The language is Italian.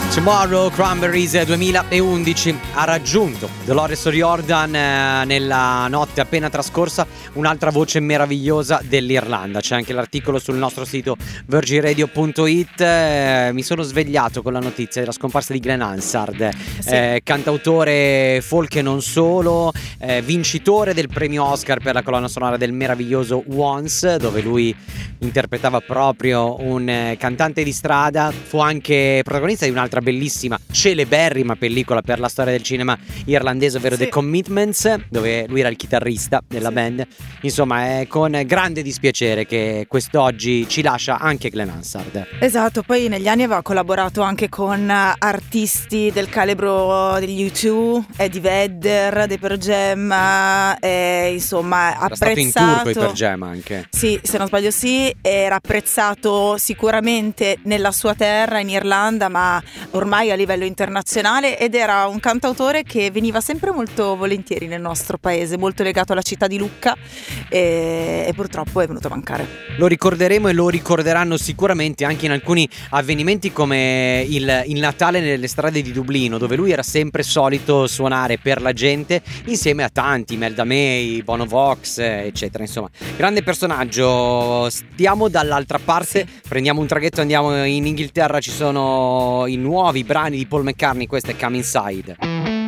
Tomorrow Cranberries 2011 ha raggiunto Dolores O'Riordan nella notte appena trascorsa un'altra voce meravigliosa dell'Irlanda. C'è anche l'articolo sul nostro sito virginradio.it. Mi sono svegliato con la notizia della scomparsa di Glenn Hansard, cantautore folk e non solo, vincitore del premio Oscar per la colonna sonora del meraviglioso Once, dove lui interpretava proprio un cantante di strada. Fu anche protagonista di un'altra bellissima, celeberrima pellicola per la storia del cinema irlandese, ovvero The Commitments, dove lui era il chitarrista della band. Insomma, è con grande dispiacere che quest'oggi ci lascia anche Glenn Hansard. Esatto, poi negli anni aveva collaborato anche con artisti del calibro degli U2, Eddie Vedder, dei Pearl Jam, insomma era apprezzato. Stato in tour con i Pearl Jam anche. Sì, se non sbaglio era apprezzato sicuramente nella sua terra, in Irlanda, ma ormai a livello internazionale, ed era un cantautore che veniva sempre molto volentieri nel nostro paese, molto legato alla città di Lucca, e purtroppo è venuto a mancare. Lo ricorderemo e lo ricorderanno sicuramente anche in alcuni avvenimenti come il Natale nelle strade di Dublino, dove lui era sempre solito suonare per la gente insieme a tanti, Melda May, Bono Vox, eccetera. Insomma, grande personaggio. Stiamo dall'altra parte, prendiamo un traghetto, andiamo in Inghilterra, ci sono i nuovi brani di Paul McCartney. Questo è Come Inside.